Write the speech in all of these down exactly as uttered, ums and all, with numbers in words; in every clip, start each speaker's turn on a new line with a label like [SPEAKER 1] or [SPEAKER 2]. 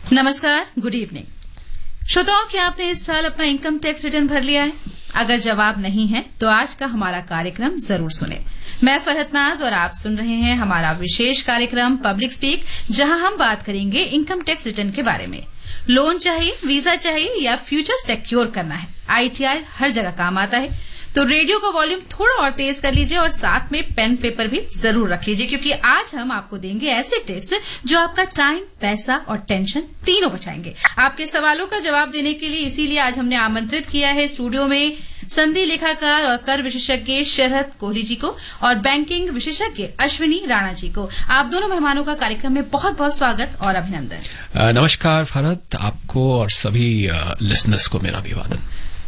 [SPEAKER 1] नमस्कार, good evening. श्रोताओं, क्या आपने इस साल अपना इनकम टैक्स रिटर्न भर लिया है? अगर जवाब नहीं है तो आज का हमारा कार्यक्रम जरूर सुने। मैं फरहत नाज और आप सुन रहे हैं हमारा विशेष कार्यक्रम पब्लिक स्पीक, जहां हम बात करेंगे इनकम टैक्स रिटर्न के बारे में। लोन चाहिए, वीजा चाहिए या फ्यूचर सिक्योर करना है, आईटीआर हर जगह काम आता है। तो रेडियो का वॉल्यूम थोड़ा और तेज कर लीजिए और साथ में पेन पेपर भी जरूर रख लीजिए, क्योंकि आज हम आपको देंगे ऐसे टिप्स जो आपका टाइम, पैसा और टेंशन तीनों बचाएंगे। आपके सवालों का जवाब देने के लिए इसीलिए आज हमने आमंत्रित किया है स्टूडियो में संधि लेखाकार और कर विशेषज्ञ शरद कोहली जी को और बैंकिंग विशेषज्ञ अश्विनी राणा जी को। आप दोनों मेहमानों का कार्यक्रम में बहुत बहुत स्वागत और अभिनंदन।
[SPEAKER 2] नमस्कार फरहत, आपको और सभी लिसनर्स को मेरा अभिवादन।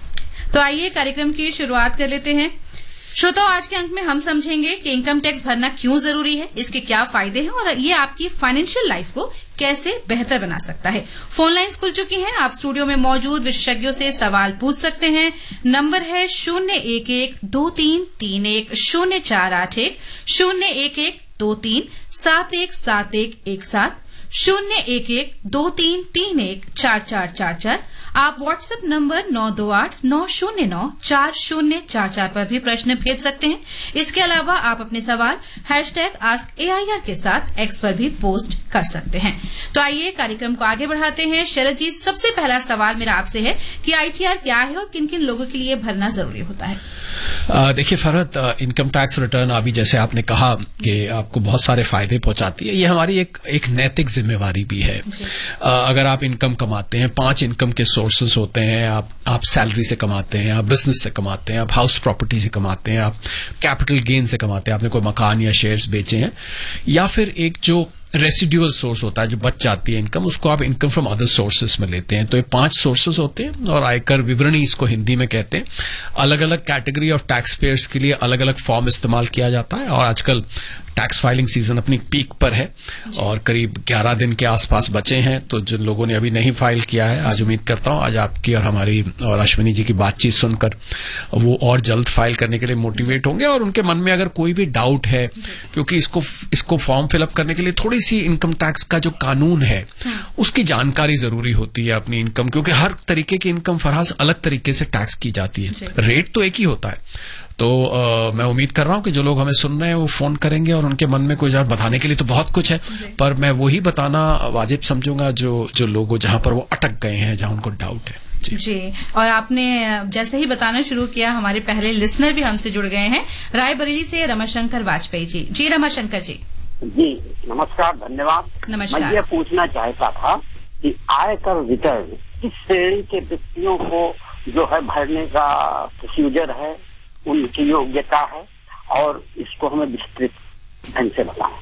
[SPEAKER 1] तो आइए कार्यक्रम की शुरुआत कर लेते हैं। श्रोताओं, आज के अंक में हम समझेंगे कि इनकम टैक्स भरना क्यों जरूरी है, इसके क्या फायदे हैं और ये आपकी फाइनेंशियल लाइफ को कैसे बेहतर बना सकता है। फोन लाइन्स खुल चुकी हैं, आप स्टूडियो में मौजूद विशेषज्ञों से सवाल पूछ सकते हैं। नंबर है शून्य एक एक दो तीन तीन एक शून्य चार आठ एक, शून्य एक एक दो तीन सात एक सात एक एक सात, शून्य एक एक दो तीन तीन एक चार चार चार चार। आप व्हाट्सएप नंबर नौ दो आठ नौ शून्य नौ चार शून्य चार चार पर भी प्रश्न भेज सकते हैं। इसके अलावा आप अपने सवाल हैशटैग आस्क एआईआर के साथ एक्स पर भी पोस्ट कर सकते हैं। तो आइए कार्यक्रम को आगे बढ़ाते हैं। शरद जी, सबसे पहला सवाल मेरा आपसे है कि आईटीआर क्या है और किन किन लोगों के लिए भरना जरूरी होता है?
[SPEAKER 2] देखिए फरहत, इनकम टैक्स रिटर्न अभी जैसे आपने कहा कि आपको बहुत सारे फायदे पहुंचाती है, ये हमारी एक एक नैतिक जिम्मेवारी भी है। आ, अगर आप इनकम कमाते हैं, पांच इनकम के सोर्सेस होते हैं। आप आप सैलरी से कमाते हैं, आप बिजनेस से कमाते हैं, आप हाउस प्रॉपर्टी से कमाते हैं, आप कैपिटल गेन से कमाते हैं, आपने कोई मकान या शेयर्स बेचे हैं, या फिर एक जो रेसिड्यूअल सोर्स होता है जो बच जाती है इनकम, उसको आप इनकम फ्रॉम अदर सोर्सेस में लेते हैं। तो ये पांच सोर्सेस होते हैं और आयकर विवरणी इसको हिंदी में कहते हैं। अलग अलग कैटेगरी ऑफ टैक्स पेयर्स के लिए अलग अलग फॉर्म इस्तेमाल किया जाता है और आजकल टैक्स फाइलिंग सीजन अपनी पीक पर है और करीब ग्यारह दिन के आसपास बचे हैं। तो जिन लोगों ने अभी नहीं फाइल किया है, आज उम्मीद करता हूं आज आपकी और हमारी और अश्विनी जी की बातचीत सुनकर वो और जल्द फाइल करने के लिए मोटिवेट होंगे। और उनके मन में अगर कोई भी डाउट है, क्योंकि इसको इसको फॉर्म फिलअप करने के लिए थोड़ी सी इनकम टैक्स का जो कानून है उसकी जानकारी जरूरी होती है अपनी इनकम, क्योंकि हर तरीके की इनकम फराज अलग तरीके से टैक्स की जाती है, रेट तो एक ही होता है। तो आ, मैं उम्मीद कर रहा हूं कि जो लोग हमें सुन रहे हैं वो फोन करेंगे और उनके मन में कुछ और बताने के लिए तो बहुत कुछ है, पर मैं वही बताना वाजिब समझूंगा जो जो लोग जहां पर वो अटक गए हैं, जहां उनको डाउट है। जी, जी।
[SPEAKER 1] और आपने जैसे ही बताना शुरू किया, हमारे पहले लिसनर भी हमसे जुड़ गए हैं, रायबरेली से रमाशंकर वाजपेयी जी। जी रमाशंकर जी।
[SPEAKER 3] जी नमस्कार, धन्यवाद।
[SPEAKER 1] नमस्कार।
[SPEAKER 3] मैं ये पूछना चाहता था कि आयकर रिटर्न किस श्रेणी के व्यक्तियों को जो है भरने का प्रोसीजर है, उनकी योग्यता है, और इसको हमें विस्तृत ढंग से बताएं।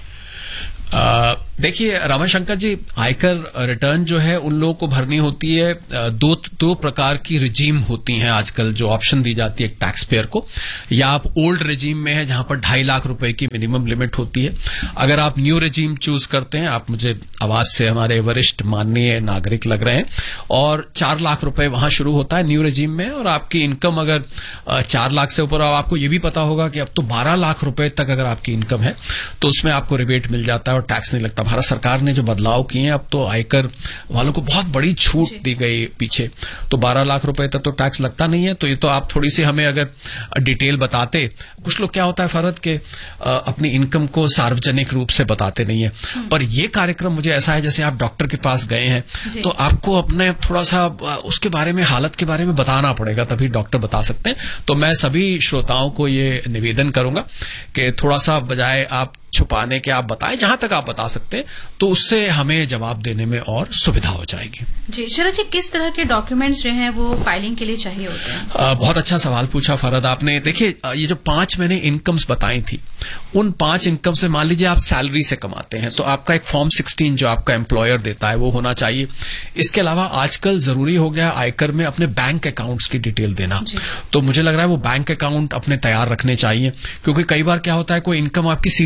[SPEAKER 2] देखिए रमाशंकर जी, आयकर रिटर्न जो है उन लोगों को भरनी होती है। दो दो प्रकार की रिजीम होती हैं आजकल जो ऑप्शन दी जाती है टैक्स पेयर को। या आप ओल्ड रिजीम में है जहां पर ढाई लाख रुपए की मिनिमम लिमिट होती है। अगर आप न्यू रिजीम चूज करते हैं, आप मुझे आवाज से हमारे वरिष्ठ माननीय नागरिक लग रहे हैं, और चार लाख रुपए वहां शुरू होता है न्यू रिजीम में। और आपकी इनकम अगर चार लाख से ऊपर, आपको ये भी पता होगा कि अब तो बारह लाख रुपए तक अगर आपकी इनकम है तो उसमें आपको रिबेट मिल जाता है और टैक्स नहीं लगता। भारत सरकार ने जो बदलाव किए हैं, अब तो आयकर वालों को बहुत बड़ी छूट दी गई पीछे, तो बारह लाख रुपए तक तो टैक्स लगता नहीं है। तो ये तो आप थोड़ी सी हमें अगर डिटेल बताते। कुछ लोग क्या होता है फरहत के अपनी इनकम को सार्वजनिक रूप से बताते नहीं है, पर ये कार्यक्रम मुझे ऐसा है जैसे आप डॉक्टर के पास गए हैं तो आपको अपने थोड़ा सा उसके बारे में, हालत के बारे में बताना पड़ेगा, तभी डॉक्टर बता सकते हैं। तो मैं सभी श्रोताओं को ये निवेदन करूंगा कि थोड़ा सा बजाय आप छुपाने के आप बताएं, जहां तक आप बता सकते हैं, तो उससे हमें जवाब देने में और सुविधा हो जाएगी।
[SPEAKER 1] जी शरद जी, किस तरह के डॉक्यूमेंट्स जो हैं वो फाइलिंग के लिए चाहिए होते हैं?
[SPEAKER 2] आ, बहुत अच्छा सवाल पूछा फरहत आपने। देखिए, ये जो पांच मैंने इनकम्स बताई थी, उन पांच इनकम से मान लीजिए आप सैलरी से कमाते हैं तो आपका एक फॉर्म सिक्सटीन जो आपका एम्प्लॉयर देता है वो होना चाहिए। इसके अलावा आजकल जरूरी हो गया आयकर में अपने बैंक अकाउंट्स की डिटेल देना, तो मुझे लग रहा है वो बैंक अकाउंट अपने तैयार रखने चाहिए, क्योंकि कई बार क्या होता है कोई इनकम आपकी सीधी बैंक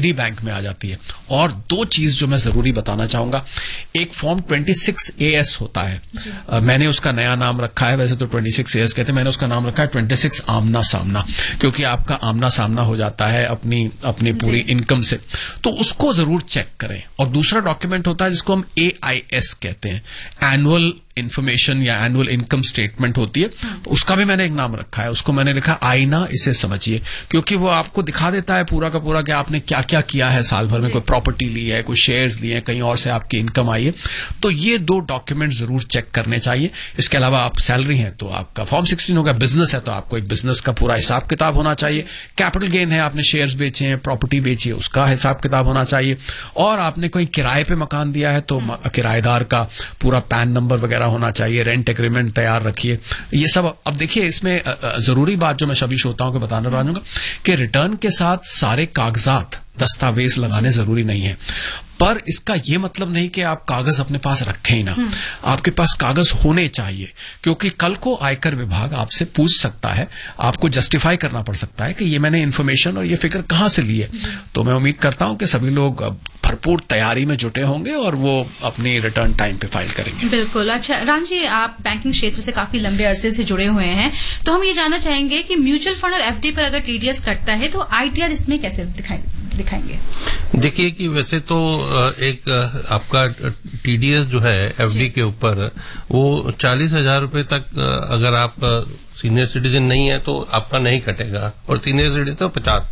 [SPEAKER 2] में आ जाती है। और दो चीज जो मैं जरूरी बताना चाहूंगा, एक फॉर्म छब्बीस ए एस होता है, आ, मैंने उसका नया नाम रखा है, वैसे तो छब्बीस ए एस कहते हैं, मैंने उसका नाम रखा है छब्बीस आमना सामना, क्योंकि आपका आमना सामना हो जाता है अपनी अपनी पूरी इनकम से, तो उसको जरूर चेक करें। और दूसरा डॉक्यूमेंट होता है जिसको हम ए आई एस कहते हैं, एनुअल इन्फॉर्मेशन या एनुअल इनकम स्टेटमेंट होती है, उसका भी मैंने एक नाम रखा है, उसको मैंने लिखा आईना इसे समझिए, क्योंकि वो आपको दिखा देता है पूरा का पूरा कि आपने क्या क्या किया है साल भर में, कोई प्रॉपर्टी ली है, कोई शेयर्स लिए हैं, कहीं और से आपकी इनकम आई है। तो ये दो डॉक्यूमेंट जरूर चेक करने चाहिए। इसके अलावा आप सैलरी है तो आपका फॉर्म सिक्सटीन होगा, बिजनेस है तो आपको एक बिजनेस का पूरा हिसाब किताब होना चाहिए, कैपिटल गेन है, आपने शेयर्स बेचे हैं, प्रॉपर्टी बेची है, उसका हिसाब किताब होना चाहिए, और आपने कोई किराए पे मकान दिया है तो किराएदार का पूरा पैन नंबर वगैरह होना चाहिए, रेंट एग्रीमेंट तैयार रखिए, ये सब। अब देखिए इसमें जरूरी बात जो मैं सभी श्रोताओं को बताना चाहूंगा कि रिटर्न के साथ सारे कागजात दस्तावेज लगाने जरूरी नहीं है, पर इसका यह मतलब नहीं कि आप कागज अपने पास रखें ही ना, आपके पास कागज होने चाहिए, क्योंकि कल को आयकर विभाग आपसे पूछ सकता है, आपको जस्टिफाई करना पड़ सकता है कि ये मैंने इन्फॉर्मेशन और ये फिगर कहां से ली है। तो मैं उम्मीद करता हूं कि सभी लोग भरपूर तैयारी में जुटे होंगे और वो अपनी रिटर्न टाइम पे फाइल करेंगे।
[SPEAKER 1] बिल्कुल। अच्छा राम जी, आप बैंकिंग क्षेत्र से काफी लंबे अरसे से जुड़े हुए हैं, तो हम ये जानना चाहेंगे कि म्यूचुअल फंड और एफडी पर अगर टीडीएस कटता है तो आईटीआर इसमें कैसे दिखाएंगे?
[SPEAKER 4] देखिए कि वैसे तो एक आपका टीडीएस जो है एफडी के ऊपर वो चालीस हजार रूपये तक, अगर आप सीनियर सिटीजन नहीं है तो आपका नहीं कटेगा, और सीनियर सिटीजन तो पचास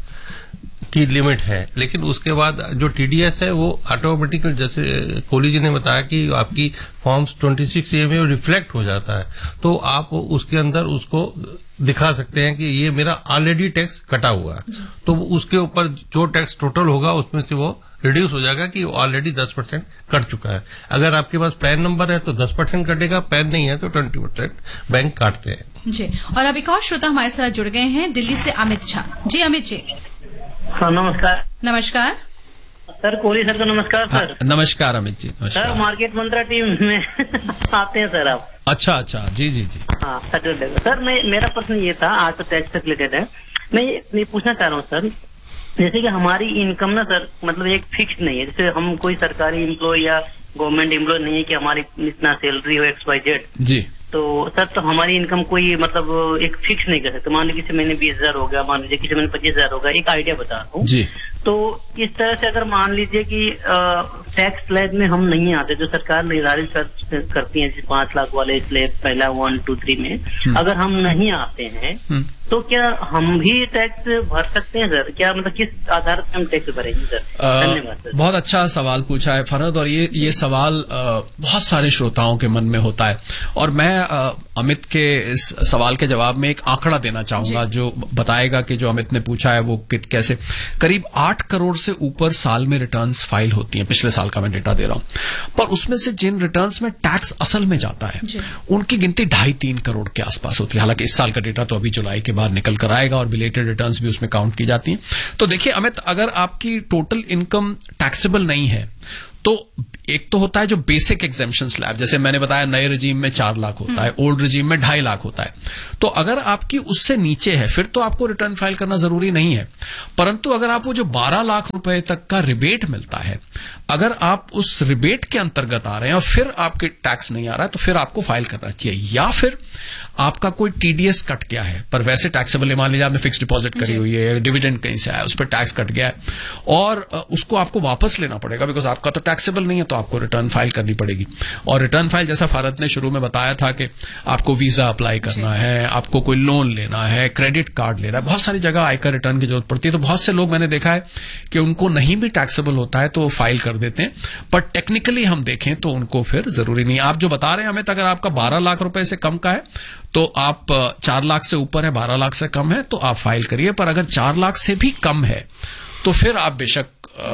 [SPEAKER 4] की लिमिट है। लेकिन उसके बाद जो टीडीएस है वो ऑटोमेटिकल, जैसे कोहली जी ने बताया कि आपकी फॉर्म्स छब्बीस ए में रिफ्लेक्ट हो जाता है, तो आप उसके अंदर उसको दिखा सकते हैं कि ये मेरा ऑलरेडी टैक्स कटा हुआ है, तो उसके ऊपर जो टैक्स टोटल होगा उसमें से वो रिड्यूस हो जाएगा कि ऑलरेडी दस परसेंट कट चुका है। अगर आपके पास पैन नंबर है तो दस परसेंट कटेगा, पैन नहीं है तो ट्वेंटी परसेंट बैंक काटते हैं।
[SPEAKER 1] जी। और अब एक और श्रोता हमारे साथ जुड़ गए हैं दिल्ली से, अमित झा जी। अमित जी।
[SPEAKER 5] हाँ नमस्कार।
[SPEAKER 1] नमस्कार
[SPEAKER 5] सर, कोहली सर को नमस्कार सर।
[SPEAKER 2] हाँ, नमस्कार अमित जी। नमस्कार
[SPEAKER 5] सर, मार्केट मंत्रा टीम में आते हैं सर आप?
[SPEAKER 2] अच्छा अच्छा, जी जी जी।
[SPEAKER 5] हाँ सर, सर मैं मेरा प्रश्न ये था, आज तो टैक्स से रिलेटेड है, मैं ये मैं पूछना चाह रहा हूँ सर, जैसे कि हमारी इनकम ना सर मतलब एक फिक्स नहीं है, जैसे हम कोई सरकारी एम्प्लॉय या गवर्नमेंट एम्प्लॉय नहीं है कि हमारी इतना सैलरी हो एक्स वाई जेड
[SPEAKER 2] जी,
[SPEAKER 5] तो सर तो हमारी इनकम कोई मतलब एक फिक्स नहीं कर सकते। मान लीजिए किसी महीने बीस हजार होगा, मान लीजिए किसी महीने पच्चीस हजार होगा, एक आइडिया बता रहा हूँ जी। तो इस तरह से अगर मान लीजिए कि टैक्स स्लैब में हम नहीं आते, जो सरकार निर्धारित कर, करती है जैसे पांच लाख वाले स्लैब पहला वन टू थ्री में अगर हम नहीं आते हैं तो क्या हम भी टैक्स भर सकते हैं सर? क्या मतलब किस आधार पर हम टैक्स भरेंगे सर? धन्यवाद सर।
[SPEAKER 2] बहुत अच्छा सवाल पूछा है फरहद, और ये ये सवाल आ, बहुत सारे श्रोताओं के मन में होता है, और मैं आ, अमित के इस सवाल के जवाब में एक आंकड़ा देना चाहूंगा जो बताएगा कि जो अमित ने पूछा है वो कैसे। करीब आठ करोड़ से ऊपर साल में रिटर्न्स फाइल होती हैं, पिछले साल का मैं डेटा दे रहा हूं, पर उसमें से जिन रिटर्न्स में टैक्स असल में जाता है उनकी गिनती ढाई तीन करोड़ के आसपास होती है। हालांकि इस साल का डेटा तो अभी जुलाई के बाद निकल कर आएगा और बिलेटेड रिटर्न्स भी उसमें काउंट की जाती हैं। तो देखिए अमित, अगर आपकी टोटल इनकम टैक्सेबल नहीं है तो एक तो होता है जो बेसिक एग्जेम्पशन स्लैब, जैसे मैंने बताया नए रजीम में चार लाख होता है, ओल्ड रजीम में ढाई लाख होता है। तो अगर आपकी उससे नीचे है फिर तो आपको रिटर्न फाइल करना जरूरी नहीं है, परंतु अगर आपको जो बारह लाख रुपए तक का रिबेट मिलता है, अगर आप उस रिबेट के अंतर्गत आ रहे हैं और फिर आपके टैक्स नहीं आ रहा है तो फिर आपको फाइल करना चाहिए। या फिर आपका कोई टीडीएस कट गया है पर वैसे टैक्सेबल है, मान लीजिए आपने फिक्स डिपॉजिट करी हुई है, डिविडेंड कहीं से आया, उस पर टैक्स कट गया है और उसको आपको वापस लेना पड़ेगा बिकॉज आपका तो टैक्सेबल नहीं है, तो आपको रिटर्न फाइल करनी पड़ेगी। और रिटर्न फाइल जैसा भारत ने शुरू में बताया था कि आपको वीजा अप्लाई करना है, आपको कोई लोन लेना है, क्रेडिट कार्ड लेना है, बहुत सारी जगह आयकर रिटर्न की जरूरत पड़ती है। तो बहुत से लोग मैंने देखा है कि उनको नहीं भी टैक्सेबल होता है तो फाइल कर देते हैं, पर टेक्निकली हम देखें तो उनको फिर जरूरी नहीं। आप जो बता रहे हैं हमें, अगर आपका बारह लाख रुपए से कम का है तो आप चार लाख से ऊपर है, बारह लाख से कम है तो आप फाइल करिए, पर अगर चार लाख से भी कम है तो फिर आप बेशक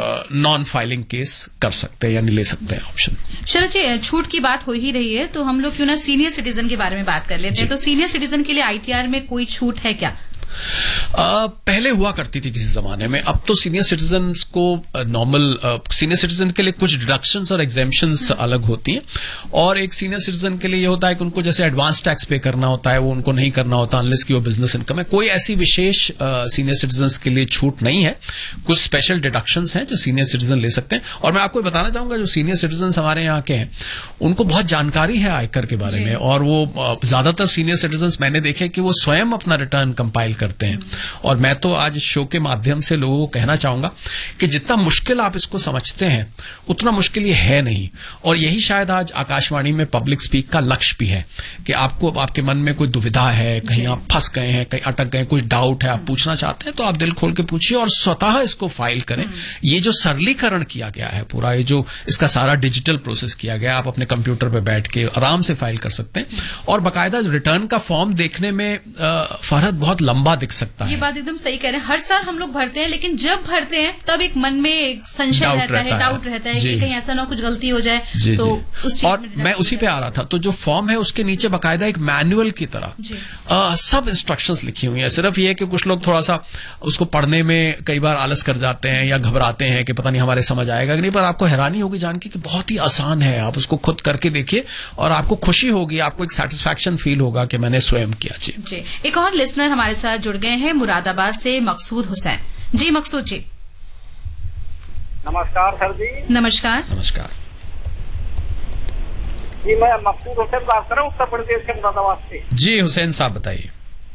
[SPEAKER 2] नॉन फाइलिंग केस कर सकते हैं यानी ले सकते हैं ऑप्शन।
[SPEAKER 1] शरद जी, छूट की बात हो ही रही है तो हम लोग क्यों ना सीनियर सिटीजन के बारे में बात कर लेते हैं। तो सीनियर सिटीजन के लिए आईटीआर में कोई छूट है क्या?
[SPEAKER 2] Uh, पहले हुआ करती थी किसी जमाने में, अब तो सीनियर सिटीजन्स को नॉर्मल सीनियर सिटीजन के लिए कुछ डिडक्शंस और एग्जेम्पशंस अलग होती हैं, और एक सीनियर सिटीजन के लिए ये होता है कि उनको जैसे एडवांस टैक्स पे करना होता है, वो उनको नहीं करना होता अनलेस कि वो बिजनेस इनकम है। कोई ऐसी विशेष सीनियर uh, सिटीजन्स के लिए छूट नहीं है, कुछ स्पेशल डिडक्शंस हैं जो सीनियर सिटीजन ले सकते हैं। और मैं आपको बताना चाहूंगा जो सीनियर सिटीजन्स हमारे यहाँ के हैं उनको बहुत जानकारी है आयकर के बारे में, और वो uh, ज्यादातर सीनियर सिटीजन्स मैंने देखे कि वो स्वयं अपना रिटर्न कंपाइल करते हैं। और मैं तो आज शो के माध्यम से लोगों को कहना चाहूंगा कि जितना मुश्किल आप इसको समझते हैं उतना मुश्किल ये है नहीं। और यही शायद आज आकाशवाणी में पब्लिक स्पीक का लक्ष्य भी है कि आपको आपके मन में कोई दुविधा है, कहीं आप फंस गए हैं, कहीं अटक गए, कुछ डाउट है, आप पूछना चाहते हैं तो आप दिल खोल के पूछिए और स्वतः इसको फाइल करें। ये जो सरलीकरण किया गया है पूरा, ये जो इसका सारा डिजिटल प्रोसेस किया गया, आप अपने कंप्यूटर पर बैठ के आराम से फाइल कर सकते हैं। और बाकायदा रिटर्न का फॉर्म देखने में फरहत बहुत लंबा दिख सकता है।
[SPEAKER 1] ये बात एकदम सही कह रहे हैं। हर साल हम लोग भरते हैं, लेकिन जब भरते हैं तब एक मन में एक संशय रहता, रहता है, डाउट रहता है कि कहीं ऐसा ना कुछ गलती हो जाए। जी, तो जी। उस
[SPEAKER 2] और मैं उसी पे आ रहा था, तो जो फॉर्म है उसके नीचे बाकायदा एक मैनुअल की तरह आ, सब इंस्ट्रक्शंस लिखी हुई है। सिर्फ ये कि कुछ लोग थोड़ा सा उसको पढ़ने में कई बार आलस कर जाते हैं या घबराते हैं कि पता नहीं हमारे समझ आएगा कि नहीं, पर आपको हैरानी होगी जान के कि बहुत ही आसान है। आप उसको खुद करके देखिए और आपको खुशी होगी, आपको एक सेटिस्फैक्शन फील होगा कि मैंने स्वयं किया। जी
[SPEAKER 1] जी एक और लिसनर हमारे साथ जुड़ गए हैं मुरादाबाद से, मकसूद हुसैन जी। मकसूद जी
[SPEAKER 6] नमस्कार सर जी।
[SPEAKER 2] नमस्कार। नमस्कार
[SPEAKER 6] जी, मैं मकसूद हुसैन बात कर रहा हूँ उत्तर प्रदेश के मुरादाबाद से।
[SPEAKER 2] जी हुसैन साहब बताइए।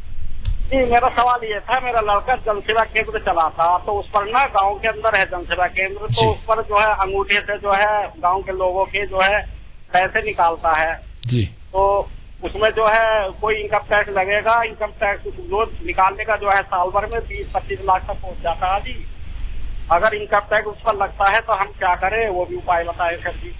[SPEAKER 6] जी मेरा सवाल ये था, मेरा लड़का जनसेवा केंद्र चला था, तो उस पर ना गांव के अंदर है जनसेवा केंद्र, तो उस पर जो है अंगूठे से जो है गांव के लोगों के जो है पैसे निकालता है
[SPEAKER 2] जी,
[SPEAKER 6] तो उसमें जो है कोई इनकम टैक्स लगेगा? इनकम टैक्स जो निकालने का जो है साल भर में बीस पच्चीस लाख तक पहुंच जाता है जी। अगर इनकम टैक्स उस पर लगता है तो हम क्या करें, वो भी उपाय बताए सर जी।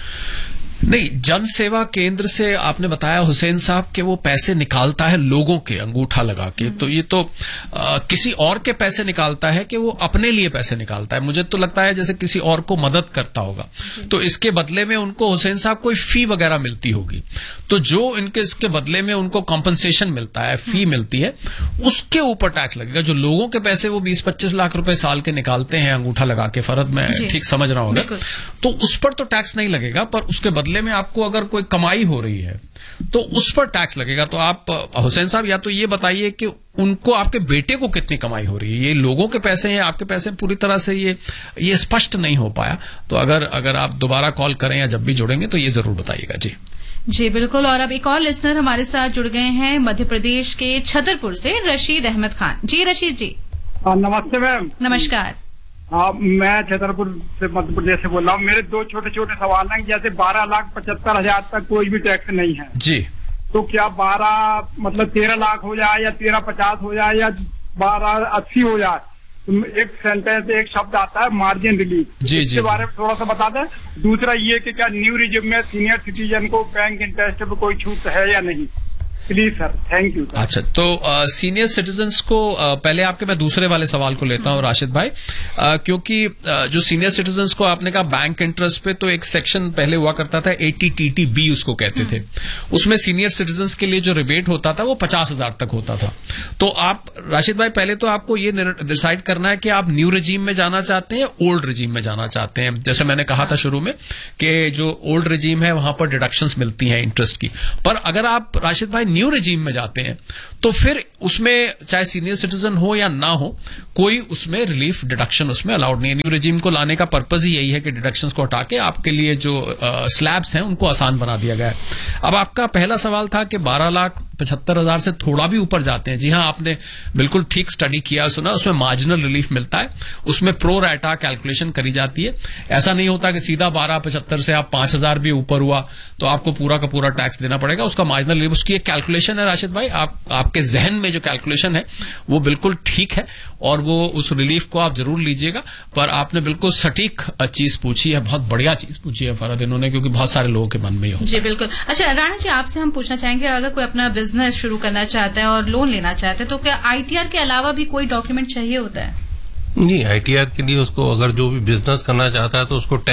[SPEAKER 2] नहीं, जन सेवा केंद्र से आपने बताया हुसैन साहब कि वो पैसे निकालता है लोगों के अंगूठा लगा के, तो ये तो आ, किसी और के पैसे निकालता है कि वो अपने लिए पैसे निकालता है। मुझे तो लगता है जैसे किसी और को मदद करता होगा, तो इसके बदले में उनको हुसैन साहब कोई फी वगैरह मिलती होगी, तो जो इनके इसके बदले में उनको कॉम्पनसेशन मिलता है, फी मिलती है, उसके ऊपर टैक्स लगेगा। जो लोगों के पैसे वो बीस पच्चीस लाख रुपए साल के निकालते हैं अंगूठा लगा के, फरद मैं ठीक समझ रहा हूँ, तो उस पर तो टैक्स नहीं लगेगा, पर उसके बदले में आपको अगर कोई कमाई हो रही है तो उस पर टैक्स लगेगा। तो आप हुसैन साहब या तो ये बताइए कि उनको, आपके बेटे को कितनी कमाई हो रही है, ये लोगों के पैसे हैं आपके पैसे, पूरी तरह से ये ये स्पष्ट नहीं हो पाया। तो अगर अगर आप दोबारा कॉल करें या जब भी जुड़ेंगे तो ये जरूर बताइएगा। जी
[SPEAKER 1] जी बिल्कुल। और अब एक और लिसनर हमारे साथ जुड़ गए हैं मध्य प्रदेश के छतरपुर से, रशीद अहमद खान जी। रशीद जी
[SPEAKER 6] नमस्ते मैम।
[SPEAKER 1] नमस्कार।
[SPEAKER 6] हाँ, मैं छतरपुर से मध्य प्रदेश से बोल रहा हूँ। मेरे दो छोटे छोटे सवाल हैं। जैसे बारह लाख पचहत्तर हजार तक कोई भी टैक्स नहीं है
[SPEAKER 2] जी, तो
[SPEAKER 6] क्या बारह मतलब तेरह लाख हो जाए या तेरह पचास हो जाए या बारह अस्सी हो जाए, तो एक सेंटेंस एक शब्द आता है मार्जिन रिलीफ,
[SPEAKER 2] जी
[SPEAKER 6] इसके
[SPEAKER 2] जी
[SPEAKER 6] बारे में थोड़ा सा बता दें। दूसरा ये कि क्या न्यू रिजिम में सीनियर सिटीजन को बैंक इंटरेस्ट पर कोई छूट है या नहीं? Please sir, thank you.
[SPEAKER 2] अच्छा, तो सीनियर uh, सिटीजन्स को uh, पहले आपके मैं दूसरे वाले सवाल को लेता हूं राशिद भाई, uh, क्योंकि uh, जो सीनियर सिटीजन्स को आपने कहा बैंक इंटरेस्ट पे, तो एक सेक्शन पहले हुआ करता था एटी टी टी बी उसको कहते थे, उसमें सीनियर सिटीजन्स के लिए जो रिबेट होता था वो पचास हजार तक होता था। तो आप राशिद भाई पहले तो आपको ये डिसाइड करना है कि आप न्यू रिजीम में जाना चाहते हैं, ओल्ड रिजीम में जाना चाहते हैं। जैसे मैंने कहा था शुरू में कि जो ओल्ड रिजीम है वहां पर डिडक्शंस मिलती हैं इंटरेस्ट की, पर अगर आप राशिद भाई न्यू रिजीम में जाते हैं तो फिर उसमें चाहे सीनियर सिटीजन हो या ना हो, कोई उसमें रिलीफ डिडक्शन उसमें अलाउड नहीं है। न्यू रिजीम को लाने का पर्पज ही यही है कि डिडक्शंस को हटा के आपके लिए जो स्लैब्स हैं उनको आसान बना दिया गया है। अब आपका पहला सवाल था कि बारह लाख पचहत्तर हजार से थोड़ा भी ऊपर जाते हैं। जी हाँ, आपने बिल्कुल ठीक स्टडी किया, सुना, उसमें मार्जिनल रिलीफ मिलता है, उसमें प्रो राटा कैलकुलेशन करी जाती है। ऐसा नहीं होता कि सीधा बारह पचहत्तर से आप पांच हजार भी ऊपर हुआ तो आपको पूरा का पूरा टैक्स देना पड़ेगा। उसका मार्जिनल रिलीफ, उसकी एक कैलकुलेशन है राशिद भाई, आप आपके जहन में जो कैलकुलेशन है वो बिल्कुल ठीक है और वो उस रिलीफ को आप जरूर लीजिएगा। पर आपने बिल्कुल सटीक चीज पूछी है, बहुत बढ़िया चीज पूछी है फरहत इन्होंने, क्योंकि बहुत सारे लोगों के मन में ही होता है।
[SPEAKER 1] जी बिल्कुल। अच्छा राणा जी, आपसे हम पूछना चाहेंगे, अगर कोई अपना बिजनेस शुरू करना चाहता है और लोन लेना चाहता है तो क्या आईटीआर के अलावा भी कोई डॉक्यूमेंट चाहिए होता है?
[SPEAKER 4] जी, आईटीआर के लिए उसको अगर जो भी बिजनेस करना चाहता है तो उसको टेन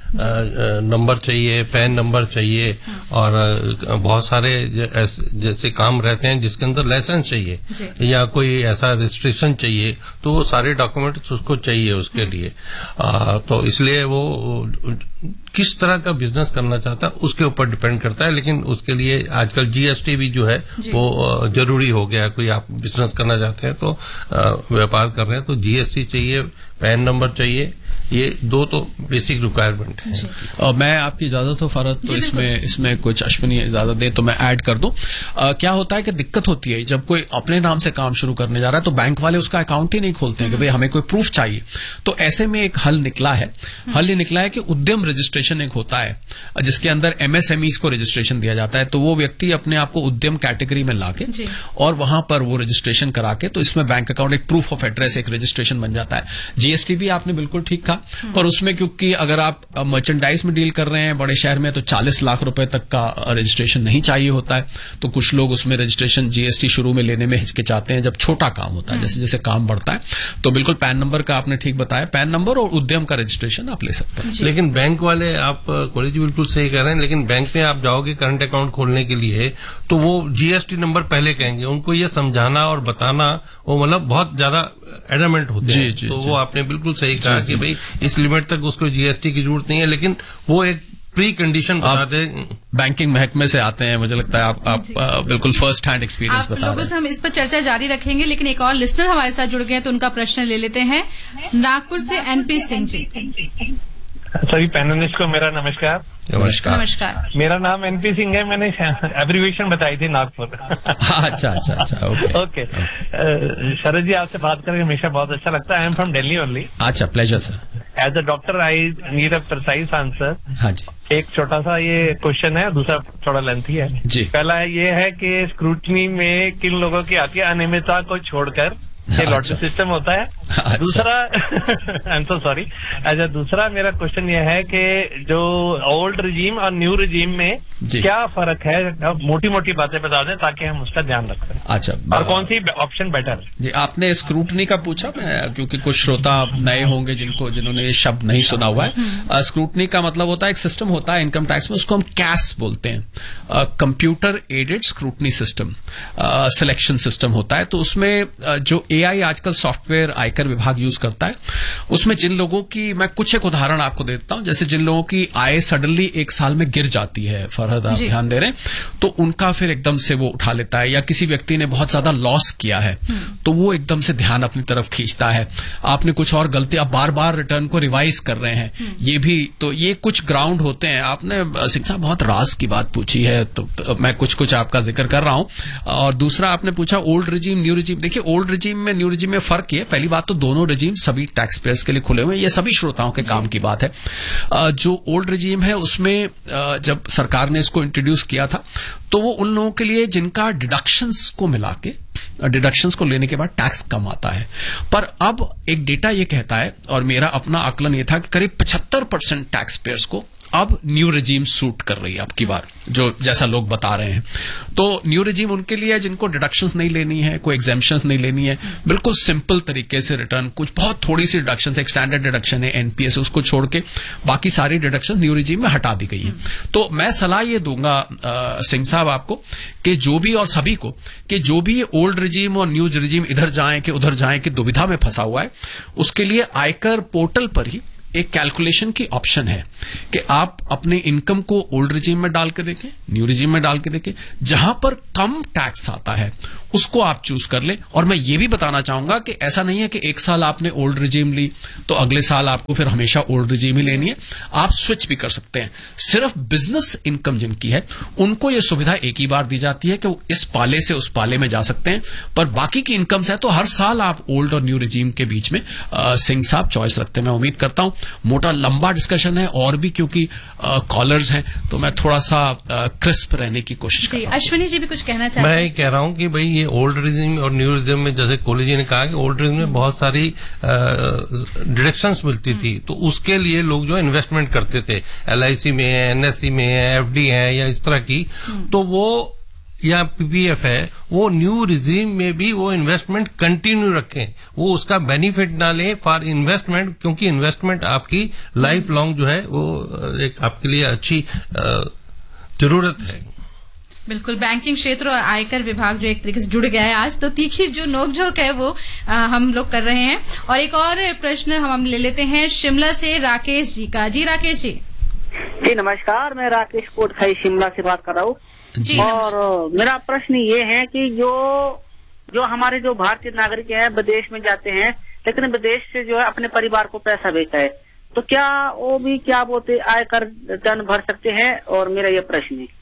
[SPEAKER 4] नंबर चाहिए, पैन नंबर चाहिए, और बहुत सारे जैसे काम रहते हैं जिसके अंदर लाइसेंस चाहिए या कोई ऐसा रजिस्ट्रेशन चाहिए, तो वो सारे डॉक्यूमेंट्स उसको चाहिए उसके लिए। आ, तो इसलिए वो किस तरह का बिजनेस करना चाहता है उसके ऊपर डिपेंड करता है, लेकिन उसके लिए आजकल जीएसटी भी जो है वो जरूरी हो गया। कोई आप बिजनेस करना चाहते हैं तो व्यापार कर रहे हैं तो जीएसटी चाहिए, पैन नंबर चाहिए, ये दो तो बेसिक रिक्वायरमेंट है।
[SPEAKER 2] और मैं आपकी इजाजत हो फरहत तो इसमें इसमें कुछ अश्विनी इजाजत दे तो मैं ऐड कर दूं। क्या होता है कि दिक्कत होती है जब कोई अपने नाम से काम शुरू करने जा रहा है तो बैंक वाले उसका अकाउंट ही नहीं खोलते हैं कि भाई हमें कोई प्रूफ चाहिए। तो ऐसे में एक हल निकला है हल ये निकला है कि उद्यम रजिस्ट्रेशन एक होता है जिसके अंदर एमएसएमईज को रजिस्ट्रेशन दिया जाता है। तो वो व्यक्ति अपने आप को उद्यम कैटेगरी में लाके और वहां पर वो रजिस्ट्रेशन करा के, तो इसमें बैंक अकाउंट एक प्रूफ ऑफ एड्रेस एक रजिस्ट्रेशन बन जाता है। जीएसटी भी आपने बिल्कुल ठीक कहा, पर उसमें क्योंकि अगर आप मर्चेंडाइज में डील कर रहे हैं बड़े शहर में तो चालीस लाख रुपए तक का रजिस्ट्रेशन नहीं चाहिए होता है। तो कुछ लोग उसमें रजिस्ट्रेशन जीएसटी शुरू में लेने में हिचकिचाते हैं जब छोटा काम होता है। जैसे जैसे काम बढ़ता है तो बिल्कुल पैन नंबर का आपने ठीक बताया, पैन नंबर और उद्यम का रजिस्ट्रेशन आप ले सकते हैं।
[SPEAKER 4] लेकिन बैंक वाले, आप कॉलेज बिल्कुल सही कह रहे हैं, लेकिन बैंक में आप जाओगे करंट अकाउंट खोलने के लिए तो वो जीएसटी नंबर पहले कहेंगे। उनको ये समझाना और बताना वो मतलब बहुत ज्यादा एडमेंट होते हैं। जी, तो जी, वो आपने बिल्कुल सही कहा कि भाई इस लिमिट तक उसको जीएसटी की जरूरत नहीं है, लेकिन वो एक प्री कंडीशन बताते हैं।
[SPEAKER 2] बैंकिंग महकमे से आते हैं, मुझे लगता है आप आप बिल्कुल फर्स्ट हैंड एक्सपीरियंस बता रहे हैं।
[SPEAKER 1] लोगों से हम इस पर चर्चा जारी रखेंगे, लेकिन एक और लिसनर हमारे साथ जुड़ गए हैं तो उनका प्रश्न ले लेते हैं। नागपुर से एनपी सिंह जी।
[SPEAKER 7] सभी पैनलिस्ट को मेरा नमस्कार।
[SPEAKER 2] नमस्कार
[SPEAKER 1] नमस्कार।
[SPEAKER 7] मेरा नाम एनपी सिंह है, मैंने एब्रीविएशन बताई थी नागपुर।
[SPEAKER 2] अच्छा अच्छा अच्छा ओके
[SPEAKER 7] ओके शरद जी, आपसे बात करके हमेशा बहुत अच्छा लगता है। I am from Delhi only.
[SPEAKER 2] अच्छा, pleasure sir.
[SPEAKER 7] As a doctor I need a precise answer.
[SPEAKER 2] हाँ जी।
[SPEAKER 7] एक छोटा सा ये क्वेश्चन है, दूसरा थोड़ा लेंथी है जी। पहला ये है कि स्क्रूटनी में किन लोगों की आती है अनियमितता को छोड़कर, ये लॉटरी सिस्टम होता है। अच्छा। दूसरा आई एम सो सॉरी। अच्छा, दूसरा मेरा क्वेश्चन ये है कि जो ओल्ड रिजीम और न्यू रिजीम में क्या फर्क है, मोटी मोटी बातें बता दें ताकि हम उसका ध्यान रख सकें।
[SPEAKER 2] अच्छा,
[SPEAKER 7] और कौन सी ऑप्शन बेटर
[SPEAKER 2] जी। आपने स्क्रूटनी का पूछा, मैं क्योंकि कुछ श्रोता नए होंगे जिनको जिन्होंने ये शब्द नहीं सुना हुआ है। स्क्रूटनी का मतलब होता है एक सिस्टम होता है इनकम टैक्स में, उसको हम कैस बोलते हैं, computer aided scrutiny system, selection system होता है। तो उसमें जो एआई आजकल सॉफ्टवेयर आयकर विभाग यूज करता है, उसमें जिन लोगों की, मैं कुछ एक उदाहरण आपको देता हूं, जैसे जिन लोगों की आय सडनली एक साल में गिर जाती है, फरहद आप ध्यान दे रहे हैं, तो उनका फिर एकदम से वो उठा लेता है। या किसी व्यक्ति ने बहुत ज्यादा लॉस किया है तो वो एकदम से ध्यान अपनी तरफ खींचता है। आपने कुछ और गलती, आप बार बार रिटर्न को रिवाइज कर रहे हैं, ये भी, तो ये कुछ ग्राउंड होते हैं। आपने सिंह साहब बहुत राज की बात पूछी है, तो, तो मैं कुछ कुछ आपका जिक्र कर रहा हूं। और दूसरा आपने पूछा ओल्ड रिजीम न्यू रिजीम। देखिए, ओल्ड रिजीम में न्यू रिजीम में फर्क ये, पहली बात तो दोनों रिजीम सभी टैक्स पेयर्स के लिए खुले हुए हैं, ये सभी श्रोताओं के काम की बात है। जो ओल्ड रिजीम है उसमें जब सरकार ने इसको इंट्रोड्यूस किया था तो वो उन लोगों के लिए जिनका डिडक्शंस को मिला के, डिडक्शंस को लेने के बाद टैक्स कम आता है। पर अब एक डेटा ये कहता है, और मेरा अपना आकलन ये था कि करीब पचहत्तर परसेंट टैक्स पेयर्स को अब न्यू रिजीम सूट कर रही है अब की बार, जो जैसा लोग बता रहे हैं। तो न्यू रिजीम उनके लिए जिनको डिडक्शंस नहीं लेनी है, कोई एग्जेम्पशंस नहीं लेनी है, बिल्कुल सिंपल तरीके से रिटर्न, कुछ बहुत थोड़ी सी डिडक्शन, एक स्टैंडर्ड डिडक्शन है एनपीएस, उसको छोड़ के बाकी सारी डिडक्शन न्यू रिजीम में हटा दी गई है। तो मैं सलाह ये दूंगा सिंह साहब आपको कि जो भी, और सभी को, कि जो भी ओल्ड रिजीम और न्यू रिजीम इधर जाएं कि उधर जाएं कि दुविधा में फंसा हुआ है, उसके लिए आयकर पोर्टल पर ही एक कैलकुलेशन की ऑप्शन है कि आप अपने इनकम को ओल्ड रिजीम में डाल के देखें, न्यू रिजीम में डाल के देखें, जहां पर कम टैक्स आता है उसको आप चूज कर लें। और मैं ये भी बताना चाहूंगा कि ऐसा नहीं है कि एक साल आपने ओल्ड रिजीम ली तो अगले साल आपको फिर हमेशा ओल्ड रिजीम ही लेनी है, आप स्विच भी कर सकते हैं। सिर्फ बिजनेस इनकम जिनकी है उनको यह सुविधा एक ही बार दी जाती है कि वो इस पाले से उस पाले में जा सकते हैं, पर बाकी की इनकम है तो हर साल आप ओल्ड और न्यू रिजीम के बीच में सिंह साहब चॉइस रखते हैं। मैं उम्मीद करता हूं, मोटा लंबा डिस्कशन है और भी क्योंकि कॉलर्स हैं तो मैं थोड़ा सा क्रिस्प रहने की कोशिश कर रहा हूं।
[SPEAKER 1] अश्विनी जी भी कुछ कहना चाहते हैं?
[SPEAKER 4] मैं कह रहा हूं कि भाई ये ओल्ड रिजीम और न्यू रिजीम में, जैसे कोहली जी ने कहा कि ओल्ड रिजीम में बहुत सारी डिडक्शंस मिलती थी, तो उसके लिए लोग जो इन्वेस्टमेंट करते थे, एलआईसी में है, एनएससी में है, एफडी है या इस तरह की, तो वो या पीपीएफ है, वो न्यू रिजीम में भी वो इन्वेस्टमेंट कंटिन्यू रखें, वो उसका बेनिफिट ना लें फॉर इन्वेस्टमेंट, क्योंकि इन्वेस्टमेंट आपकी लाइफ लॉन्ग जो है वो एक आपके लिए अच्छी जरूरत है।
[SPEAKER 1] बिल्कुल, बैंकिंग क्षेत्र और आयकर विभाग जो एक तरीके से जुड़ गया है आज, तो तीखी जो नोकझोंक है वो आ, हम लोग कर रहे हैं। और एक और प्रश्न हम, हम ले लेते हैं शिमला से राकेश जी का। जी राकेश जी।
[SPEAKER 8] जी नमस्कार, मैं राकेश कोटखाई शिमला से बात कर रहा हूँ। और मेरा प्रश्न ये है कि जो जो हमारे जो भारतीय नागरिक हैं विदेश में जाते हैं, लेकिन विदेश से जो है अपने परिवार को पैसा भेजता है, तो क्या वो भी क्या बोलते आयकर रिटर्न भर सकते हैं? और मेरा ये प्रश्न है।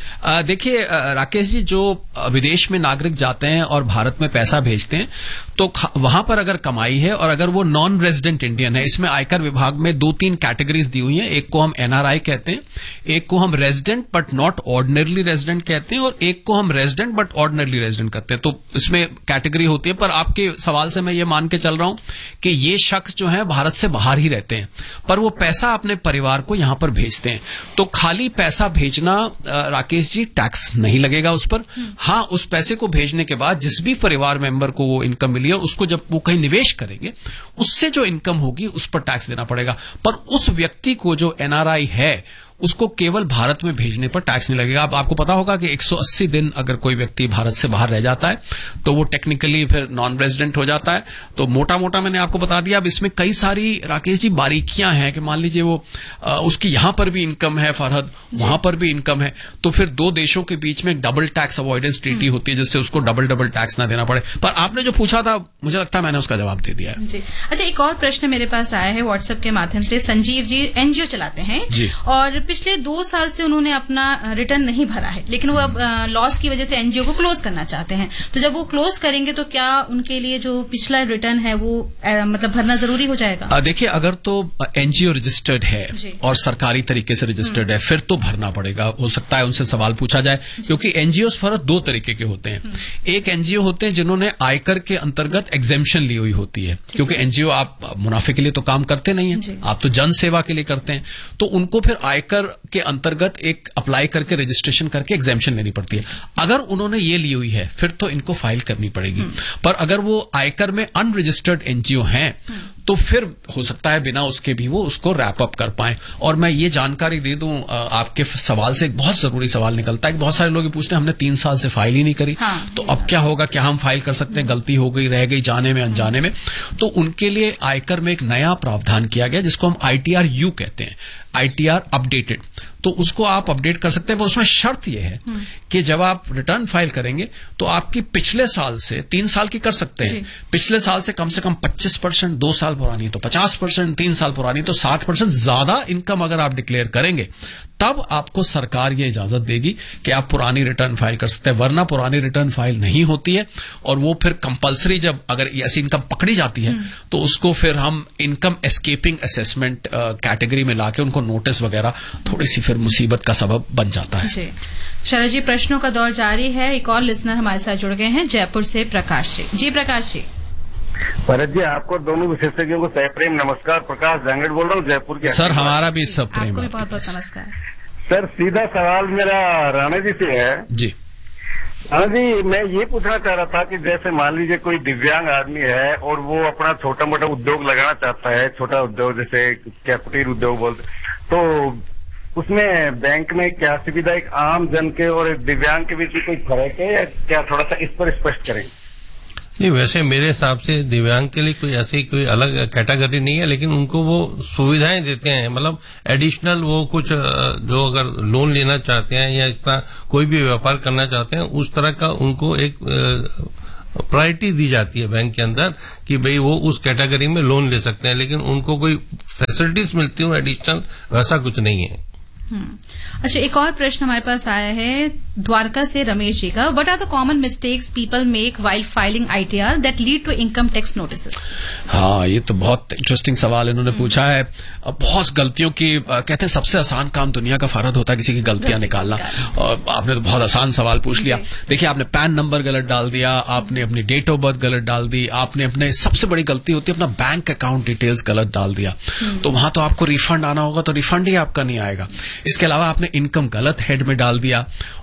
[SPEAKER 2] देखिए राकेश जी, जो विदेश में नागरिक जाते हैं और भारत में पैसा भेजते हैं, तो वहां पर अगर कमाई है और अगर वो नॉन रेजिडेंट इंडियन है, इसमें आयकर विभाग में दो तीन कैटेगरीज दी हुई हैं। एक को हम एनआरआई कहते हैं, एक को हम resident but not ordinarily resident कहते हैं, और एक को हम रेजिडेंट बट ऑर्डिनरली रेजिडेंट कहते हैं। तो इसमें कैटेगरी होती है। पर आपके सवाल से मैं ये मान के चल रहा हूं कि ये शख्स जो है भारत से बाहर ही रहते हैं, पर वो पैसा अपने परिवार को यहां पर भेजते हैं। तो खाली पैसा भेजना राकेश जी, टैक्स नहीं लगेगा उस पर। हाँ, उस पैसे को भेजने के बाद जिस भी परिवार मेंबर को वो इनकम मिली है, उसको जब वो कहीं निवेश करेंगे, उससे जो इनकम होगी उस पर टैक्स देना पड़ेगा। पर उस व्यक्ति को जो एनआरआई है, उसको केवल भारत में भेजने पर टैक्स नहीं लगेगा। अब आपको पता होगा कि एक सौ अस्सी दिन अगर कोई व्यक्ति भारत से बाहर रह जाता है तो वो टेक्निकली फिर नॉन रेजिडेंट हो जाता है। तो मोटा मोटा मैंने आपको बता दिया। अब इसमें कई सारी राकेश जी बारीकियां हैं कि मान लीजिए वो आ, उसकी यहां पर भी इनकम है फरहद, वहां पर भी इनकम है, तो फिर दो देशों के बीच में एक डबल टैक्स अवॉइडेंस ट्रीटी होती है, जिससे उसको डबल डबल टैक्स ना देना पड़े। पर आपने जो पूछा था, मुझे लगता है मैंने उसका जवाब दे दिया है।
[SPEAKER 1] जी। अच्छा, एक और प्रश्न मेरे पास आया है व्हाट्सएप के माध्यम से। संजीव जी एनजीओ चलाते हैं और पिछले दो साल से उन्होंने अपना रिटर्न नहीं भरा है, लेकिन वो अब लॉस की वजह से एनजीओ को क्लोज करना चाहते हैं। तो जब वो क्लोज करेंगे तो क्या उनके लिए जो पिछला रिटर्न है वो आ, मतलब भरना जरूरी हो जाएगा?
[SPEAKER 2] देखिए, अगर तो एनजीओ रजिस्टर्ड है और सरकारी तरीके से रजिस्टर्ड है, फिर तो भरना पड़ेगा। हो सकता है उनसे सवाल पूछा जाए, क्योंकि एनजीओ फर्क दो तरीके के होते हैं। एक एनजीओ होते हैं जिन्होंने आयकर के अंतर्गत एग्जेम्पशन ली हुई होती है, क्योंकि एनजीओ आप मुनाफे के लिए तो काम करते नहीं है, आप तो जन सेवा के लिए करते हैं। तो उनको फिर आयकर के अंतर्गत एक अप्लाई करके रजिस्ट्रेशन करके एग्जेम्पशन लेनी पड़ती है। अगर उन्होंने ये ली हुई है फिर तो इनको फाइल करनी पड़ेगी। पर अगर वो आयकर में अनरजिस्टर्ड एनजीओ हैं तो फिर हो सकता है बिना उसके भी वो उसको रैप अप कर पाए। और मैं ये जानकारी दे दूं, आपके सवाल से एक बहुत जरूरी सवाल निकलता है कि बहुत सारे लोग पूछते हैं हमने तीन साल से फाइल ही नहीं करी, हाँ, तो अब क्या होगा, क्या हम फाइल कर सकते हैं, गलती हो गई, रह गई जाने में अनजाने में। तो उनके लिए आयकर में एक नया प्रावधान किया गया जिसको हम आईटीआर यू कहते हैं, आईटीआर अपडेटेड। तो उसको आप अपडेट कर सकते हैं, पर उसमें शर्त यह है कि जब आप रिटर्न फाइल करेंगे तो आपकी पिछले साल से, तीन साल की कर सकते हैं, पिछले साल से कम से कम पच्चीस परसेंट, दो साल पुरानी तो पचास परसेंट, तीन साल पुरानी तो साठ परसेंट ज्यादा इनकम अगर आप डिक्लेयर करेंगे, तब आपको सरकार ये इजाजत देगी कि आप पुरानी रिटर्न फाइल कर सकते हैं। वरना पुरानी रिटर्न फाइल नहीं होती है और वो फिर कंपलसरी, जब अगर ऐसी इनकम पकड़ी जाती है तो उसको फिर हम इनकम एस्केपिंग असेसमेंट कैटेगरी में लाके उनको नोटिस वगैरह, थोड़ी सी फिर मुसीबत का सबब बन जाता है।
[SPEAKER 1] जी शरद जी, प्रश्नों का दौर जारी है। एक और लिसनर हमारे साथ जुड़ गए हैं जयपुर से, प्रकाश जी। जी प्रकाश जी।
[SPEAKER 9] भरत जी, आपको दोनों विशेषज्ञों को सप्रेम नमस्कार। प्रकाश जांगड़ बोल रहा हूँ जयपुर के।
[SPEAKER 2] सर हमारा भी सप्रेम।
[SPEAKER 1] आपको भी बहुत बहुत नमस्कार।
[SPEAKER 9] सर सीधा सवाल मेरा राणा जी से है।
[SPEAKER 2] जी
[SPEAKER 9] राणा जी, मैं ये पूछना चाह रहा था कि जैसे मान लीजिए कोई दिव्यांग आदमी है और वो अपना छोटा मोटा उद्योग लगाना चाहता है, छोटा उद्योग जैसे क्या कुटीर उद्योग बोलते, तो उसमें बैंक में क्या सुविधा, एक आम जन के और दिव्यांग के बीच में कोई फर्क है या क्या, थोड़ा सा इस पर स्पष्ट करें।
[SPEAKER 4] नहीं, वैसे मेरे हिसाब से दिव्यांग के लिए कोई ऐसी कोई अलग कैटेगरी नहीं है, लेकिन उनको वो सुविधाएं देते हैं, मतलब एडिशनल वो कुछ जो अगर लोन लेना चाहते हैं या इस तरह कोई भी व्यापार करना चाहते हैं, उस तरह का उनको एक प्रायोरिटी दी जाती है बैंक के अंदर कि भाई वो उस कैटेगरी में लोन ले सकते हैं, लेकिन उनको कोई फैसिलिटीज मिलती हो एडिशनल, वैसा कुछ नहीं है।
[SPEAKER 1] अच्छा, एक और प्रश्न हमारे पास आया है द्वारका से रमेश जी का। What are the common mistakes people make while filing ITR that lead to income tax notices?
[SPEAKER 2] हाँ, ये तो बहुत इंटरेस्टिंग सवाल इन्होंने पूछा है। बहुत गलतियों की, कहते हैं सबसे आसान काम दुनिया का फर्ज होता है किसी की गलतियां निकालना, और आपने तो बहुत आसान सवाल पूछ लिया। देखिए, आपने पैन नंबर गलत डाल दिया, आपने अपनी डेट ऑफ बर्थ गलत डाल दी, आपने अपने, सबसे बड़ी गलती होती है अपना बैंक अकाउंट डिटेल्स गलत डाल दिया, तो वहां तो आपको रिफंड आना होगा, तो रिफंड ही आपका नहीं आएगा। इसके अलावा आपने इनकम गलत हेड में डाल दिया,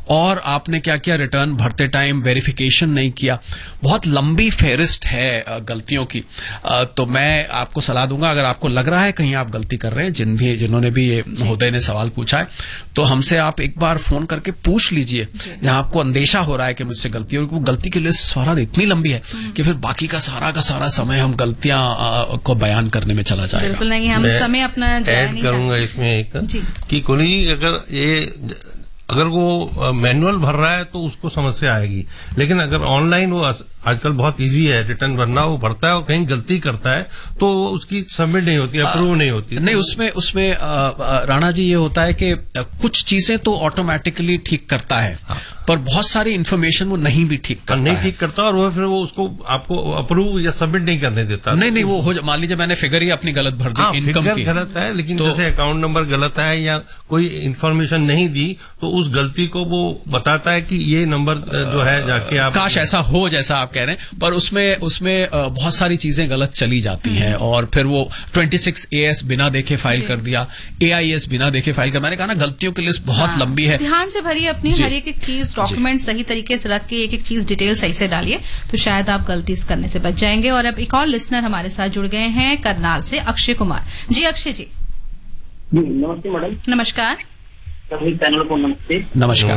[SPEAKER 2] और आपने क्या किया, रिटर्न भरते टाइम वेरिफिकेशन नहीं किया। बहुत लंबी फेहरिस्त है गलतियों की। तो मैं आपको सलाह दूंगा, अगर आपको लग रहा है कहीं आप गलती कर रहे हैं, जिन भी जिन्होंने भी ये महोदय ने सवाल पूछा है, तो हमसे आप एक बार फोन करके पूछ लीजिए जहां आपको अंदेशा हो रहा है कि मुझसे गलती हो। वो गलती की लिस्ट सारा इतनी लंबी है कि फिर बाकी का सारा का सारा समय हम गलतियां को बयान करने में चला जाएगा।
[SPEAKER 1] बिल्कुल नहीं, हम समय अपना
[SPEAKER 4] ऐड करूंगा इसमें एक कि कोई अगर ये अगर वो मैनुअल भर रहा है तो उसको समस्या आएगी, लेकिन अगर ऑनलाइन वो आजकल बहुत इजी है रिटर्न भरना, वो भरता है और कहीं गलती करता है तो उसकी सबमिट नहीं होती, अप्रूव नहीं होती।
[SPEAKER 2] नहीं, उसमें उसमें राणा जी ये होता है कि कुछ चीजें तो ऑटोमेटिकली ठीक करता है, हाँ। पर बहुत सारी इन्फॉर्मेशन वो नहीं भी ठीक करता
[SPEAKER 4] नहीं ठीक करता और वो फिर वो उसको आपको अप्रूव या सबमिट नहीं करने देता।
[SPEAKER 2] नहीं नहीं, वो हो मान लीजिए मैंने फिगर ही अपनी गलत भर दी, इनकम की
[SPEAKER 4] गलत है, लेकिन तो, जैसे अकाउंट नंबर गलत है या कोई इन्फॉर्मेशन नहीं दी तो उस गलती को वो बताता है कि ये नंबर जो है जाके आप,
[SPEAKER 2] काश ऐसा हो जैसा आप कह रहे हैं, पर उसमें उसमें बहुत सारी चीजें गलत चली जाती हैं और फिर वो छब्बीस ए एस बिना देखे फाइल कर दिया, ए आई एस बिना देखे फाइल कर। मैंने कहा ना, गलतियों की लिस्ट बहुत लंबी है।
[SPEAKER 1] ध्यान से भरिए अपनी हर एक चीज, डॉक्यूमेंट सही तरीके से रख के एक एक चीज डिटेल सही से डालिए, तो शायद आप गलती करने से बच जाएंगे। और अब एक और लिसनर हमारे साथ जुड़ गए हैं करनाल से, अक्षय कुमार जी। अक्षय जी
[SPEAKER 10] नमस्ते मैडम।
[SPEAKER 1] नमस्कार
[SPEAKER 10] सभी पैनल को नमस्ते।
[SPEAKER 2] नमस्कार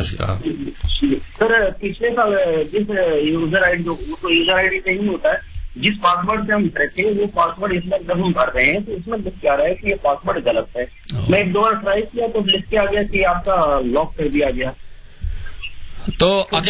[SPEAKER 10] सर, पिछले साल जिस यूजर आईडी जो तो यूजर आईडी से ही होता है, जिस पासवर्ड से हम भरे थे वो पासवर्ड इसमें जब हम भर रहे हैं तो इसमें लिख के आ रहा है कि ये पासवर्ड गलत है। मैं एक दो बार ट्राई किया तो लिख के आ गया कि आपका लॉक कर दिया गया।
[SPEAKER 2] तो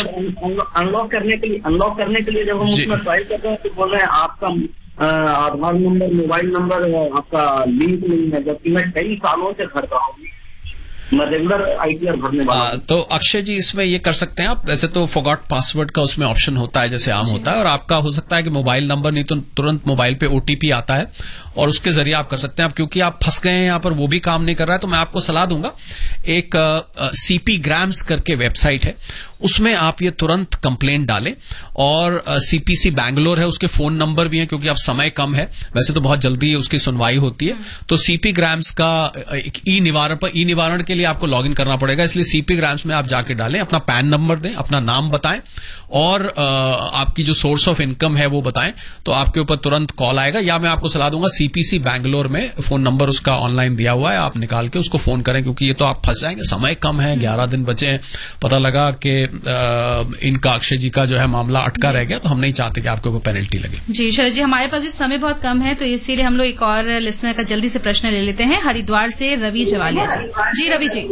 [SPEAKER 10] अनलॉक करने के लिए अनलॉक करने के लिए जब हम उसमें ट्राई करते हैं तो बोल रहे हैं आपका आधार नंबर, मोबाइल नंबर आपका लिंक नहीं है, जबकि मैं कई सालों से भर रहा हूँ, मैं रेगुलर आईटीआर भरने वाला हूं।
[SPEAKER 2] तो अक्षय जी, इसमें ये कर सकते हैं आप, वैसे तो फॉरगॉट पासवर्ड का उसमें ऑप्शन होता है जैसे आम होता है, और आपका हो सकता है कि मोबाइल नंबर नहीं तो तुरंत मोबाइल पे ओटीपी आता है और उसके जरिए आप कर सकते हैं। आप क्योंकि आप फंस गए हैं यहाँ पर, वो भी काम नहीं कर रहा है, तो मैं आपको सलाह दूंगा, एक सीपी ग्राम्स करके वेबसाइट है, उसमें आप ये तुरंत कंप्लेंट डालें। और सीपीसी बैंगलोर है, उसके फोन नंबर भी हैं, क्योंकि अब समय कम है, वैसे तो बहुत जल्दी उसकी सुनवाई होती है। तो सीपी ग्राम्स का एक ई निवारण पर ई निवारण के लिए आपको लॉगिन करना पड़ेगा, इसलिए सीपी ग्राम्स में आप जाके डालें, अपना पैन नंबर दें, अपना नाम बताएं और आपकी जो सोर्स ऑफ इनकम है वो बताएं, तो आपके ऊपर तुरंत कॉल आएगा। या मैं आपको सलाह दूंगा, सीपीसी बैंगलोर में फोन नंबर उसका ऑनलाइन दिया हुआ है, आप निकाल के उसको फोन करें, क्योंकि ये तो आप फंस जाएंगे, समय कम है, ग्यारह दिन बचे हैं। पता लगा कि इनका अक्षय जी का जो है मामला अटका रह गया, तो हम नहीं चाहते कि आपको कोई पेनल्टी लगे।
[SPEAKER 1] जी शरद जी, हमारे पास भी समय बहुत कम है, तो इसीलिए हम लोग एक और लिसनर का जल्दी से प्रश्न ले लेते हैं। हरिद्वार से रवि जवालिया जी। जी रवि जी।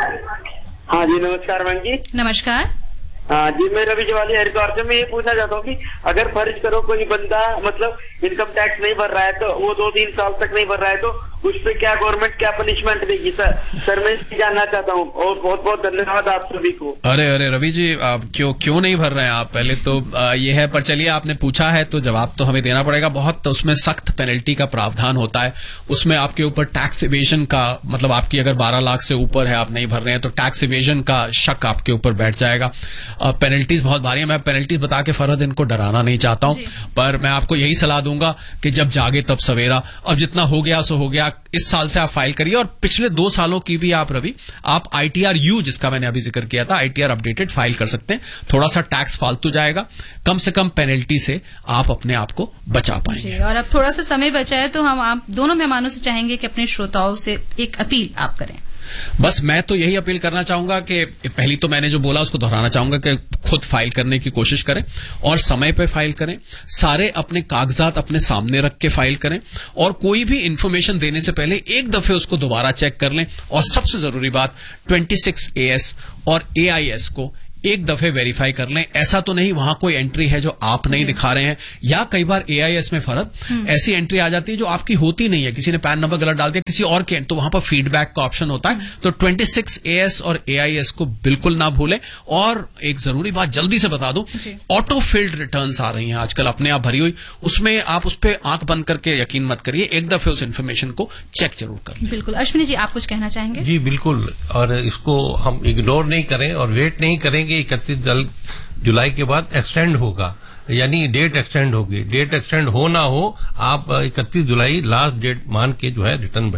[SPEAKER 10] हाँ जी, नमस्कार मैम जी।
[SPEAKER 1] नमस्कार।
[SPEAKER 10] हाँ जी, मैं रवि जवालिया हरिद्वार से। मैं ये पूछना चाहता हूँ कि अगर फर्ज करो कोई बंदा मतलब इनकम टैक्स नहीं भर रहा है, तो वो दो तीन साल तक नहीं भर रहा है, तो उस पर क्या गवर्नमेंट क्या पनिशमेंट देगी? सर सर मैं जानना चाहता हूँ, और बहुत बहुत धन्यवाद आप सभी को।
[SPEAKER 2] अरे अरे रवि जी, आप क्यों क्यों नहीं भर रहे हैं आप? पहले तो आ, ये है, पर चलिए आपने पूछा है तो जवाब तो हमें देना पड़ेगा। बहुत तो उसमें सख्त पेनल्टी का प्रावधान होता है, उसमें आपके ऊपर टैक्स इवेजन का, मतलब आपकी अगर बारह लाख से ऊपर है, आप नहीं भर रहे हैं, तो टैक्स इवेजन का शक आपके ऊपर बैठ जाएगा। पेनल्टीज बहुत भारी है। मैं पेनल्टीज बता के फरहद इनको डराना नहीं चाहता हूं, पर मैं आपको यही सलाह दूंगा कि जब जागे तब सवेरा। अब जितना हो गया सो हो गया, इस साल से आप फाइल करिए, और पिछले दो सालों की भी आप रवि आप आईटीआर यू, जिसका मैंने अभी जिक्र किया था, आईटीआर अपडेटेड फाइल कर सकते हैं। थोड़ा सा टैक्स फालतू जाएगा, कम से कम पेनल्टी से आप अपने आप को बचा पाएंगे।
[SPEAKER 1] और अब थोड़ा सा समय बचा है, तो हम आप दोनों मेहमानों से चाहेंगे कि अपने श्रोताओं से एक अपील आप करें।
[SPEAKER 2] बस मैं तो यही अपील करना चाहूंगा कि पहली तो मैंने जो बोला उसको दोहराना चाहूंगा कि खुद फाइल करने की कोशिश करें और समय पे फाइल करें, सारे अपने कागजात अपने सामने रख के फाइल करें, और कोई भी इंफॉर्मेशन देने से पहले एक दफे उसको दोबारा चेक कर लें। और सबसे जरूरी बात, छब्बीस ए एस और ए आई एस को एक दफे वेरीफाई कर लें। ऐसा तो नहीं वहां कोई एंट्री है जो आप नहीं दिखा रहे हैं, या कई बार ए आई एस में फर्क ऐसी एंट्री आ जाती है जो आपकी होती नहीं है, किसी ने पैन नंबर गलत डाल दिया किसी और के, तो वहां पर फीडबैक का ऑप्शन होता है। तो छब्बीस ए एस और ए आई एस को बिल्कुल ना भूलें। और एक जरूरी बात जल्दी से बता दूं, ऑटो फिल्ड रिटर्न्स आ रही हैं आजकल अपने आप भरी हुई, उसमें आप उस पर आंख बंद करके यकीन मत करिए, एक दफे उस इन्फॉर्मेशन को चेक जरूर कर लें।
[SPEAKER 1] बिल्कुल। अश्विनी जी, आप कुछ कहना चाहेंगे?
[SPEAKER 4] जी बिल्कुल, और इसको हम इग्नोर नहीं करें और वेट नहीं करेंगे। इकतीस जुलाई के बाद एक्सटेंड होगा, यानी डेट एक्सटेंड होगी। डेट एक्सटेंड हो ना हो, आप इकतीस जुलाई लास्ट डेट मान के जो है रिटर्न भरिए।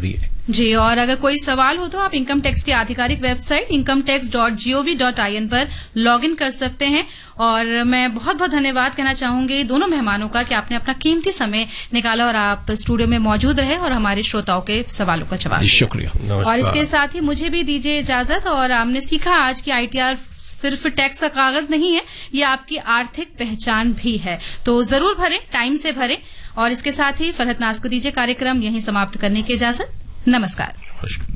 [SPEAKER 1] जी, और अगर कोई सवाल हो तो आप इनकम टैक्स की आधिकारिक website income tax dot G O V dot I N पर लॉग इन कर सकते हैं। और मैं बहुत बहुत धन्यवाद कहना चाहूंगी दोनों मेहमानों का कि आपने अपना कीमती समय निकाला और आप स्टूडियो में मौजूद रहे और हमारे श्रोताओं के सवालों का जवाब दिया।
[SPEAKER 2] शुक्रिया।
[SPEAKER 1] और इसके साथ ही मुझे भी दीजिए इजाजत। और हमने सीखा आज की आई टी आर सिर्फ टैक्स का कागज नहीं है, ये आपकी आर्थिक पहचान भी है। तो जरूर भरें, टाइम से भरें। और इसके साथ ही फरहत नाज को दीजिए कार्यक्रम यहीं समाप्त करने की इजाजत। नमस्कार।